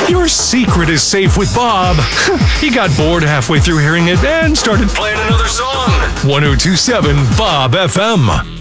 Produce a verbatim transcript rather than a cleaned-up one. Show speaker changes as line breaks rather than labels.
Your secret is safe with Bob. He got bored halfway through hearing it and started playing another song. ten twenty-seven Bob F M.